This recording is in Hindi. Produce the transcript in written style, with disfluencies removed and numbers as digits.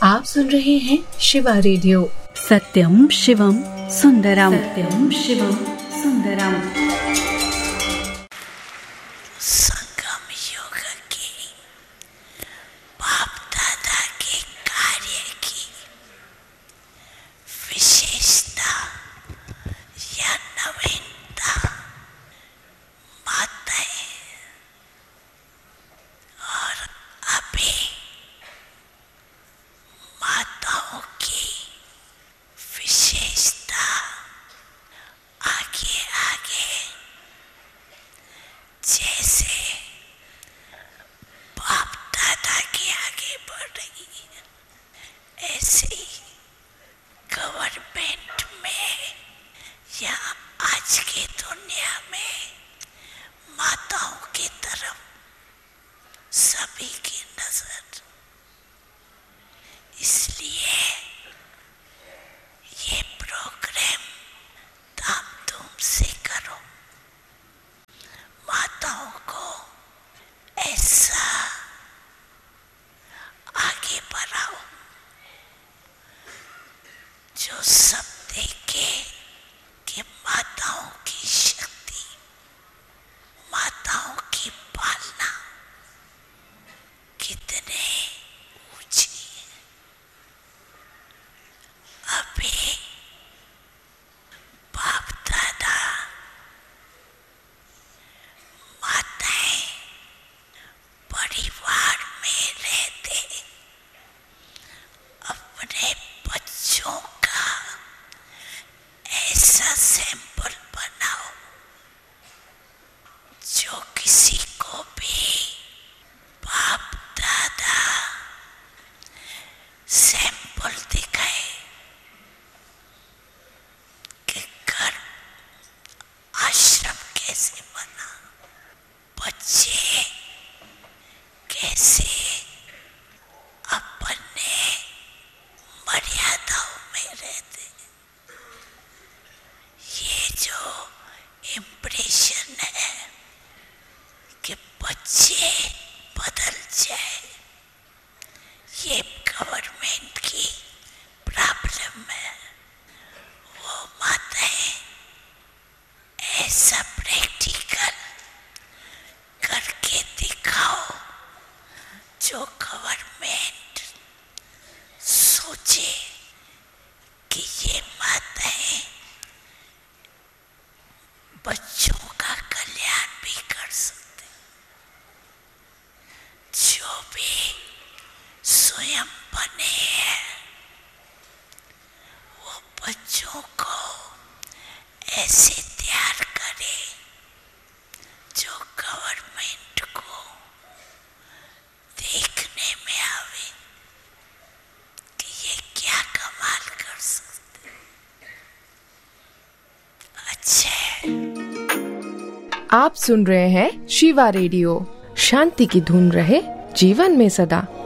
आप सुन रहे हैं शिवा रेडियो। सत्यम शिवम सुंदरम, सत्यम शिवम सुंदरम। संगम युग की बाप दादा के कार्य की विशेषता या नवीनता माताएं और अभी माताओं की विशेषता आगे आगे जैसे बाप दादा की आगे बढ़ रही है, ऐसे ही गवर्नमेंट में या आज की दुनिया में माताओं की तरफ सभी की नजर। इसलिए ये प्रोग्राम धाम-धूम से करो, माताओं को ऐसा आगे बढ़ाओ जो सब देखे कि माताओं की शक्ति, माताओं की पालना कितने ऊंची है। अभी बाप दादा माताएं परिवार में रहते अपने बच्चों का ऐसा सैंपल बनाओ जो किसी को भी बाप दादा सैंपल दिखाए कि घर आश्रम कैसे बना, बच्चे कैसे अपने मर्यादाओं में रहते। ये जो इम्प्रेशन है कि बच्चे बदल जाए, ये गवर्नमेंट की प्रॉब्लम है। वो माताएं ऐसा प्रैक्टिकल करके दिखाओ जो गवर्नमेंट सोचे कि ये माताएं बच्चों का कल्याण भी कर सकते। जो भी स्वयं बने हैं वो बच्चों को ऐसे तैयार करे जो गवर्नमेंट को देखने में आवे कि ये क्या कमाल कर सकते। अच्छा है। आप सुन रहे हैं शिवा रेडियो। शांति की धुन रहे जीवन में सदा।